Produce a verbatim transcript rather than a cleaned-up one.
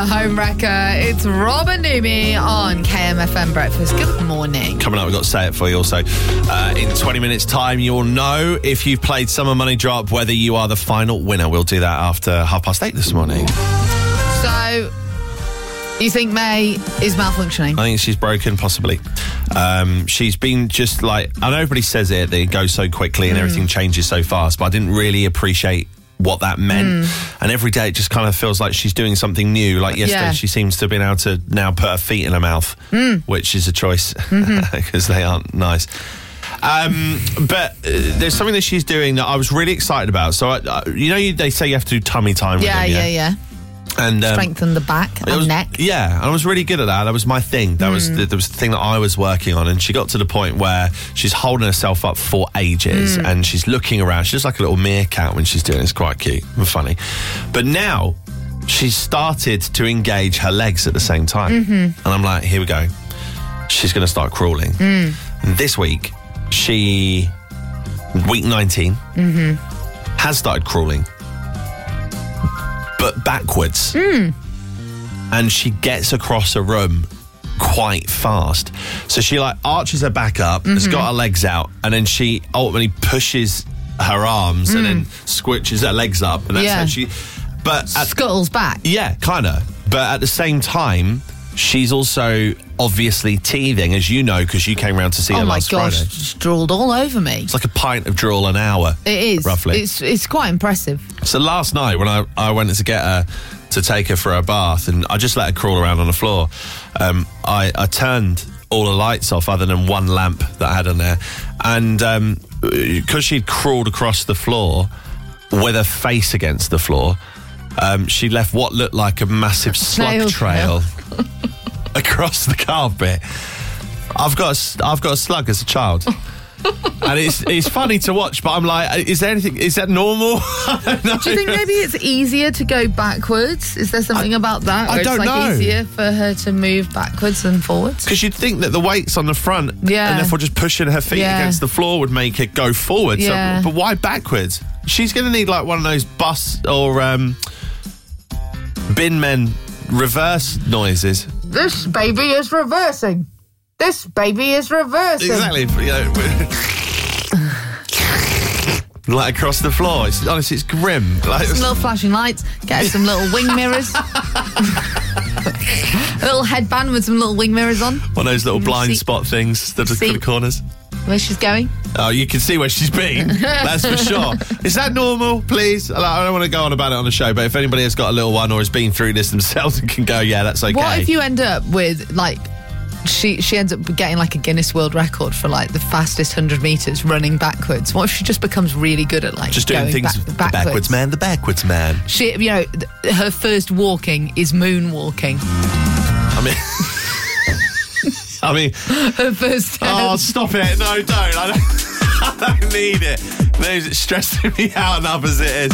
Home Wrecker, it's Robin Newby on K M F M Breakfast. Good morning. Coming up, we've got to say it for you also. Uh, in twenty minutes' time, you'll know if you've played Summer Money Drop, whether you are the final winner. We'll do that after half past eight this morning. So, you think May is malfunctioning? I think she's broken, possibly. Um, she's been just like, I know everybody says it, that it goes so quickly and mm. everything changes so fast, but I didn't really appreciate what that meant. Mm. And every day it just kind of feels like she's doing something new. Like yesterday, yeah. she seems to have been able to now put her feet in her mouth, mm. which is a choice because mm-hmm. they aren't nice. Um, but uh, there's something that she's doing that I was really excited about. So, I, uh, you know, you, they say you have to do tummy time with yeah, them, yeah, yeah, yeah. And um, strengthen the back and was, neck. Yeah, and I was really good at that. That was my thing. That mm. was the, that was the thing that I was working on. And she got to the point where she's holding herself up for ages mm. and she's looking around. She's like a little meerkat when she's doing it. It's quite cute and funny. But now she's started to engage her legs at the same time. Mm-hmm. And I'm like, here we go. She's going to start crawling. Mm. And this week, she, week nineteen, mm-hmm. has started crawling. But backwards. Mm. And she gets across a room quite fast. So she like arches her back up, mm-hmm. has got her legs out, and then she ultimately pushes her arms mm. and then squishes her legs up. And that's yeah. how she... But at, scuttles back. Yeah, kind of. But at the same time, she's also obviously teething, as you know, because you came round to see oh her last Friday. Oh my gosh, she's drooled all over me. It's like a pint of drool an hour. It is. Roughly. It's it's quite impressive. So last night when I, I went to get her to take her for a bath, and I just let her crawl around on the floor, um, I, I turned all the lights off other than one lamp that I had on there. And um, because she'd crawled across the floor with her face against the floor, um, she left what looked like a massive slug trail across the carpet. I've got a, I've got a slug as a child. And it's it's funny to watch, but I'm like, is there anything, is that normal? I don't know. Do you think maybe it's easier to go backwards? Is there something I, about that? Or I don't it's like know. easier for her to move backwards than forwards? Because you'd think that the weight's on the front, yeah. and therefore just pushing her feet yeah. against the floor would make it go forward. Yeah. So, but why backwards? She's going to need like one of those bus or um, bin men reverse noises. This baby is reversing. This baby is reversing. Exactly. You know, like across the floor. It's, honestly, it's grim. Like, some little flashing lights. Get her some little wing mirrors. A little headband with some little wing mirrors on. One of those little blind see, spot things that are for the corners. Where she's going? Oh, you can see where she's been. That's for sure. Is that normal, please? I don't want to go on about it on the show, but if anybody has got a little one or has been through this themselves and can go, yeah, that's okay. What if you end up with, like, she she ends up getting, like, a Guinness World Record for, like, the fastest one hundred metres running backwards? What if she just becomes really good at, like, just doing going things, back, the backwards? backwards man, the backwards man. She, you know, th- her first walking is moonwalking. I mean... I mean, her first step. Oh, stop it. No, don't. I don't, I don't need it. No, it's stressing me out enough as it is.